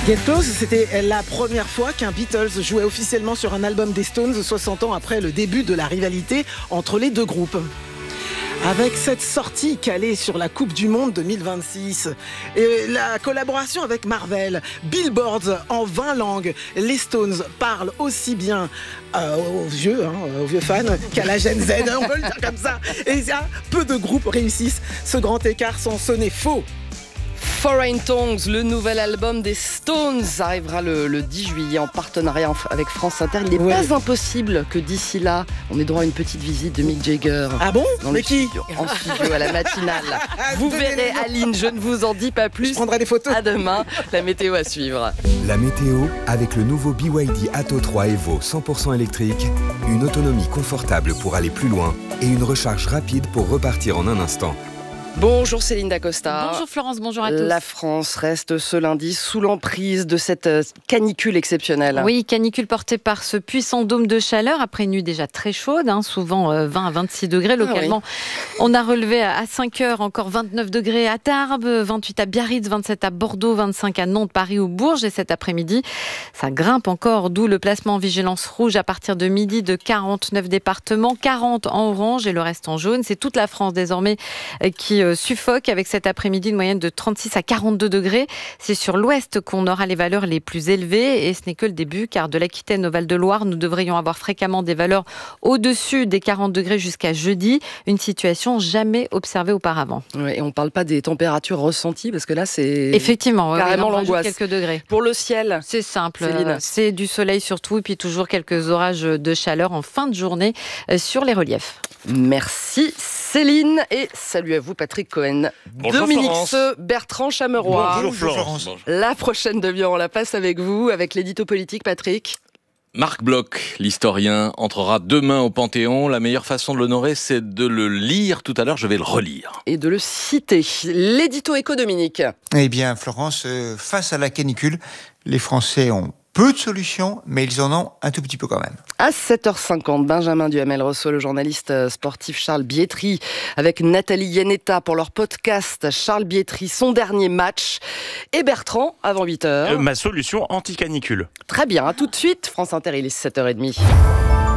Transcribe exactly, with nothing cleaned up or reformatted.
Get Close, c'était la première fois qu'un Beatles jouait officiellement sur un album des Stones, soixante ans après le début de la rivalité entre les deux groupes. Avec cette sortie calée sur la Coupe du Monde deux mille vingt-six et la collaboration avec Marvel, billboards en vingt langues, les Stones parlent aussi bien euh, aux vieux, hein, aux vieux fans qu'à la Gen Z, on peut le dire comme ça. Et il y a peu de groupes réussissent ce grand écart sans sonner faux. Foreign Tongues, le nouvel album des Stones, arrivera le, le dix juillet en partenariat avec France Inter. Il n'est ouais. pas impossible que d'ici là, on ait droit à une petite visite de Mick Jagger. Ah bon? Mais qui? Studio, en studio à la matinale. Vous verrez, Aline, je ne vous en dis pas plus. Je prendrai des photos. À demain, la météo à suivre. La météo avec le nouveau B Y D Atto trois Evo cent pour cent électrique, une autonomie confortable pour aller plus loin et une recharge rapide pour repartir en un instant. Bonjour Céline Dacosta. Bonjour Florence, bonjour à tous. La France reste ce lundi sous l'emprise de cette canicule exceptionnelle. Oui, canicule portée par ce puissant dôme de chaleur après une nuit déjà très chaude, hein, souvent vingt à vingt-six degrés localement. Ah oui. On a relevé à cinq heures encore vingt-neuf degrés à Tarbes, vingt-huit à Biarritz, vingt-sept à Bordeaux, vingt-cinq à Nantes, Paris ou Bourges. Et cet après-midi, ça grimpe encore, d'où le placement en vigilance rouge à partir de midi de quarante-neuf départements, quarante en orange et le reste en jaune. C'est toute la France désormais qui suffoque avec cet après-midi une moyenne de trente-six à quarante-deux degrés. C'est sur l'ouest qu'on aura les valeurs les plus élevées et ce n'est que le début car de l'Aquitaine au Val-de-Loire, nous devrions avoir fréquemment des valeurs au-dessus des quarante degrés jusqu'à jeudi. Une situation jamais observée auparavant. Oui, et on ne parle pas des températures ressenties parce que là c'est effectivement carrément oui, l'angoisse. Quelques degrés. Pour le ciel, c'est simple. Céline. C'est du soleil surtout et puis toujours quelques orages de chaleur en fin de journée sur les reliefs. Merci Céline et salut à vous Patrick Cohen. Bonjour Dominique Florence. Seux, Bertrand Chameroy. Bonjour Florence. Bonjour. La prochaine demi-heure, on la passe avec vous, avec l'édito politique Patrick. Marc Bloch, l'historien, entrera demain au Panthéon. La meilleure façon de l'honorer, c'est de le lire tout à l'heure. Je vais le relire. Et de le citer. L'édito éco Dominique. Eh bien Florence, euh, face à la canicule, les Français ont peu de solutions, mais ils en ont un tout petit peu quand même. À sept heures cinquante, Benjamin Duhamel reçoit le journaliste sportif Charles Bietri avec Nathalie Iannetta pour leur podcast Charles Bietri, son dernier match. Et Bertrand, avant huit heures. Euh, ma solution anti-canicule. Très bien, à tout de suite. France Inter, il est sept heures trente.